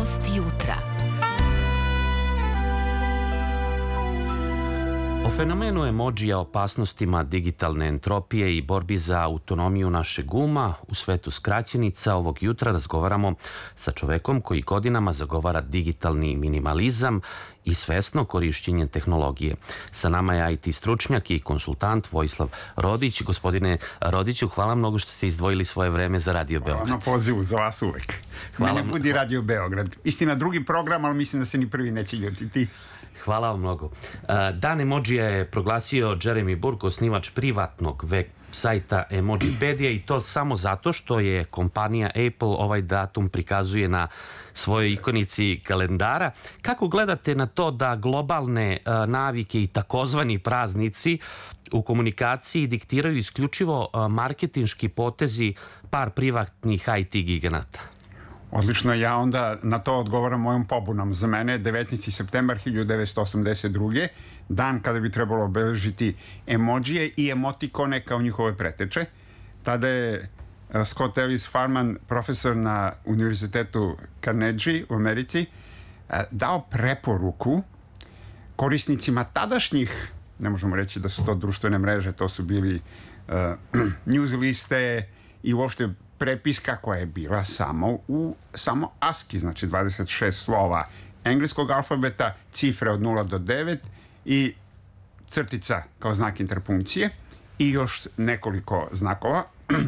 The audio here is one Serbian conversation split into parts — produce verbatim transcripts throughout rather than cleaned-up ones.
Opasnost jutra. O fenomenu emodžija, opasnostima digitalne entropije i borbi za autonomiju našeg uma u svetu skraćenica ovog jutra razgovaramo sa čovekom koji godinama zagovara digitalni minimalizam i svesno korišćenje tehnologije. Sa nama je I T stručnjak i konsultant Vojislav Rodić. Gospodine Rodiću, hvala mnogo što ste izdvojili svoje vreme za Radio Beograd. Hvala na pozivu, za vas uvek. Hvala. Mene budi Radio Beograd. Istina, drugi program, ali mislim da se ni prvi neće ljutiti. Hvala vam mnogo. Dan emodžija je proglasio Jeremy Burke, osnivač privatnog web sajta Emojipedia, i to samo zato što je kompanija Apple ovaj datum prikazuje na svojoj ikonici kalendara. Kako gledate na to da globalne navike i takozvani praznici u komunikaciji diktiraju isključivo marketinški potezi par privatnih I T giganata? Odlično, ja onda na to odgovaram mojom pobunom. Za mene je devetnaesti septembar hiljadu devetsto osamdeset druge dan kada bi trebalo obeležiti emodžije i emotikone kao njihove preteče. Tada je Scott Ellis Farman, profesor na Univerzitetu Carnegie u Americi, dao preporuku korisnicima tadašnjih, ne možemo reći da su to društvene mreže, to su bili uh, news liste i uopšte prepiska koja je bila samo u samo ASCII, znači dvadeset šest slova engleskog alfabeta, cifre od nula do devet i crtica kao znak interpunkcije i još nekoliko znakova.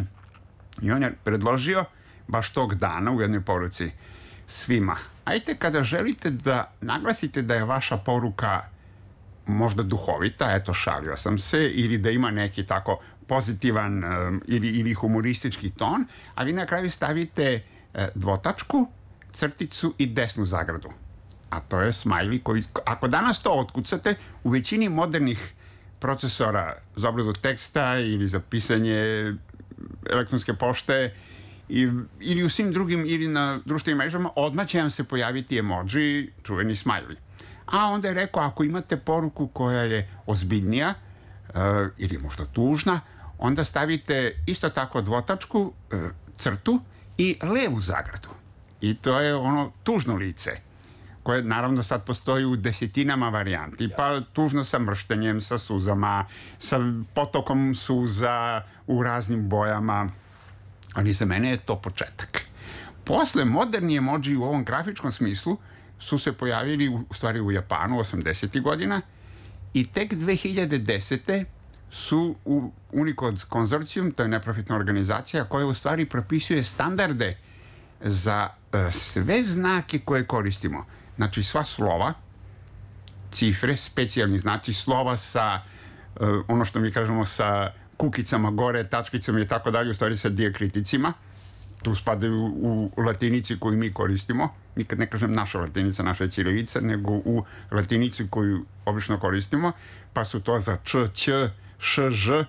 I on je predložio baš tog dana u jednoj poruci svima: ajte, kada želite da naglasite da je vaša poruka možda duhovita, eto, šalio sam se, ili da ima neki tako pozitivan um, ili, ili humoristički ton, a vi na kraju stavite uh, dvotačku, crticu i desnu zagradu. A to je smajli koji, ako danas to otkucate, u većini modernih procesora za obradu teksta ili za pisanje elektronske pošte i, ili u svim drugim, ili na društvenim mrežama, odmah će vam se pojaviti emoji, čuveni smajli. A onda je rekao, ako imate poruku koja je ozbiljnija uh, ili možda tužna, onda stavite isto tako dvotačku, uh, crtu i levu zagradu. I to je ono tužno lice, koje naravno sad postoji u desetinama varijanti. Pa tužno sa mrštenjem, sa suzama, sa potokom suza u raznim bojama. Ali za mene je to početak. Posle moderni emoji u ovom grafičkom smislu su se pojavili u stvari u Japanu osamdesetih godina i tek dve hiljade desete su u Unicode konzorcijum, to je neprofitna organizacija koja u stvari propisuje standarde za uh, sve znake koje koristimo. Znači sva slova, cifre, specijalni znaci, slova sa uh, ono što mi kažemo sa kukicama gore, tačkicama i tako dalje, u stvari sa dijakriticima. Tu spadaju u latinici koju mi koristimo. Nikad ne kažem naša latinica, naša ćirilica, nego u latinici koju obično koristimo. Pa su to za č, ć, š, ž,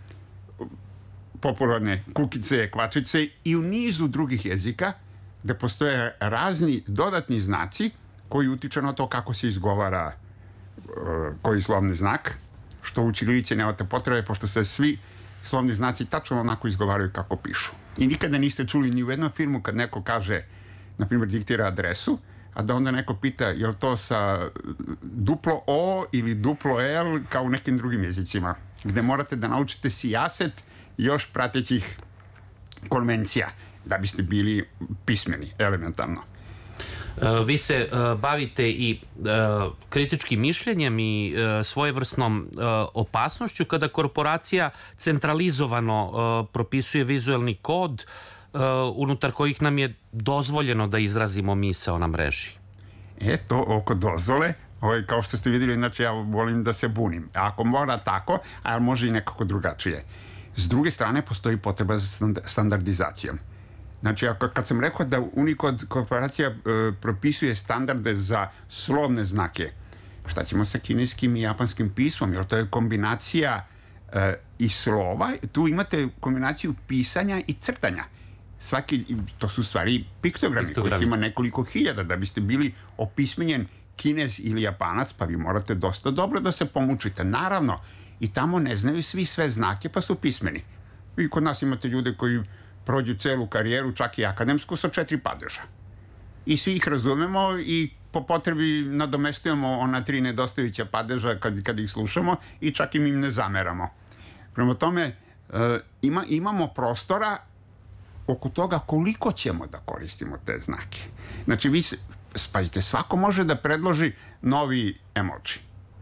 popularne kukice, kvačice i u nizu drugih jezika gde postoje razni dodatni znaci koji utiču na to kako se izgovara uh, koji slovni znak, što u ćirilici nemate potrebe, pošto se svi slovni znaci tačno onako izgovaraju kako pišu. I nikada niste čuli ni u jednom filmu kad neko kaže, na primjer, diktira adresu, a da onda neko pita je li to sa duplo O ili duplo L kao u nekim drugim jezicima, gde morate da naučite sijaset još pratećih konvencija da biste bili pismeni, elementarno. Vi se uh, bavite i uh, kritičkim mišljenjem i uh, svojevrsnom uh, opasnošću kada korporacija centralizovano uh, propisuje vizuelni kod uh, unutar kojih nam je dozvoljeno da izrazimo misao na mreži. E, to oko dozvole, ovaj, kao što ste vidjeli, znači ja volim da se bunim. Ako mora tako, a može i nekako drugačije. S druge strane, postoji potreba za standardizacijom. Znači, ako, kad sam rekao da Unicode korporacija e, propisuje standarde za slovne znake, šta ćemo sa kineskim i japanskim pismom? Jer to je kombinacija e, i slova, tu imate kombinaciju pisanja i crtanja. Svaki, to su stvari piktogrami, piktogrami. Kojih ima nekoliko hiljada. Da biste bili opismenjen Kinez ili Japanac, pa vi morate dosta dobro da se pomučite. Naravno, i tamo ne znaju svi sve znake, pa su pismeni. I kod nas imate ljude koji prođu celu karijeru, čak i akademsku, sa četiri padeža. i svi ih razumemo i po potrebi nadomestujemo ona tri nedostajuća padeža kad, kad ih slušamo i čak im im ne zameramo. Prema tome, ima, imamo prostora oko toga koliko ćemo da koristimo te znake. Znači, vi se, spazite, svako može da predloži novi emoji.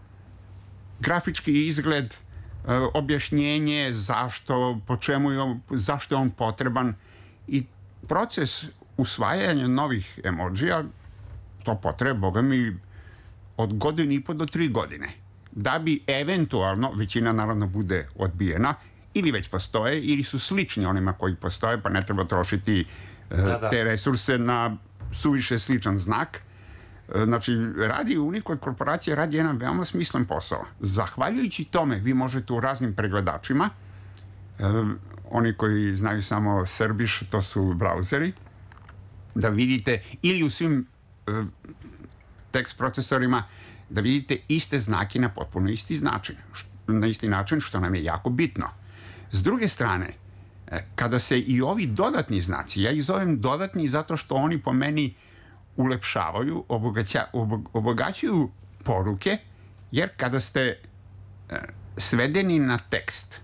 Grafički izgled, objašnjenje zašto, po čemu je on, zašto je on potreban i proces usvajanja novih emojija, to potrebe, boga mi, od godine i po do tri godine. Da bi eventualno, većina naravno bude odbijena, ili već postoje, ili su slični onima koji postoje, pa ne treba trošiti uh, da, da. te resurse na suviše sličan znak. Uh, znači, radi Unicode korporacija, radi jedan veoma smislen posao. Zahvaljujući tome, vi možete u raznim pregledačima, uh, oni koji znaju samo Serbiš, to su brauzeri, da vidite, ili u svim uh, tekst procesorima, da vidite iste znake na potpuno isti način, na isti način, što nam je jako bitno. S druge strane, kada se i ovi dodatni znaci, ja ih zovem dodatni zato što oni po meni ulepšavaju, obogaća, obogaćuju poruke, jer kada ste svedeni na tekst,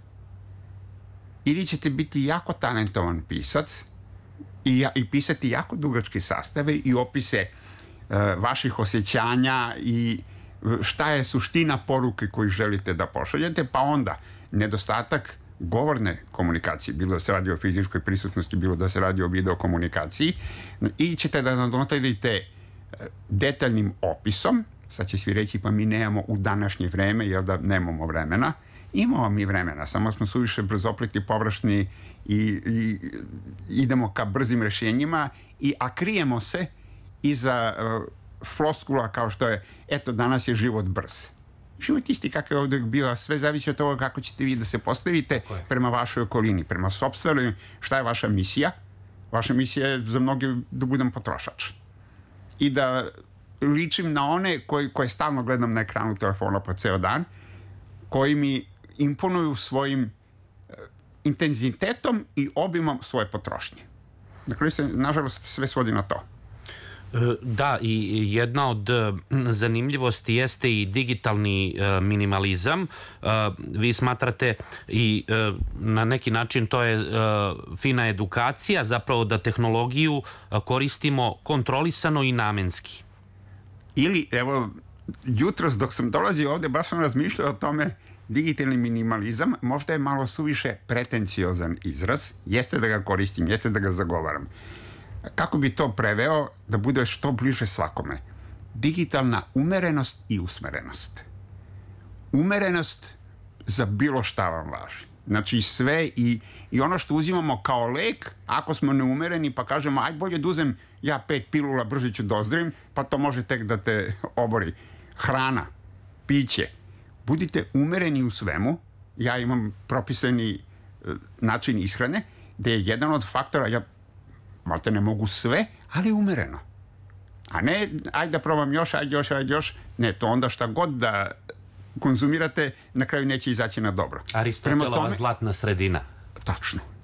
ili ćete biti jako talentovan pisac i, i pisati jako dugačke sastave i opise uh, vaših osjećanja i šta je suština poruke koju želite da pošaljete, pa onda nedostatak govorne komunikacije, bilo da se radi o fizičkoj prisutnosti, bilo da se radi o videokomunikaciji, i ćete da nadoknadite detaljnim opisom. Sad će svi reći, pa mi nemamo u današnje vreme, jer da nemamo vremena. Imamo mi vremena, samo smo suviše brzopleti, površni i, i idemo ka brzim rešenjima, i, a krijemo se iza uh, floskula kao što je, eto, danas je život brz. Život isti kakav je ovdje bio, a sve zavisi od toga kako ćete vi da se postavite prema vašoj okolini, prema sopstvenoj, šta je vaša misija. Vaša misija je za mnoge da budem potrošač. I da ličim na one koji, koje stalno gledam na ekranu telefona po ceo dan, koji mi imponuju svojim uh, intenzitetom i obimom svoje potrošnje. Dakle, se, nažalost, sve svodi na to. Da, i jedna od zanimljivosti jeste i digitalni minimalizam. Vi smatrate i na neki način to je fina edukacija, zapravo da tehnologiju koristimo kontrolisano i namenski. Ili, evo, jutros dok sam dolazio ovde, baš sam razmišljao o tome, digitalni minimalizam možda je malo suviše pretenciozan izraz, jeste da ga koristim, jeste da ga zagovaram. Kako bi to preveo da bude što bliže svakome? Digitalna umerenost i usmerenost. Umerenost za bilo šta vam važi. Znači sve i, i ono što uzimamo kao lek, ako smo neumereni pa kažemo aj bolje da uzem ja pet pilula, brže ću dozdravim, pa to može tek da te obori. Hrana, piće. Budite umereni u svemu. Ja imam propisani uh, način ishrane, gde je jedan od faktora, ja malte ne mogu sve, ali umereno. A ne, ajde da probam još, ajde još, ajde još. Ne, to onda šta god da konzumirate, na kraju neće izaći na dobro. Aristotelova zlatna sredina. Tačno.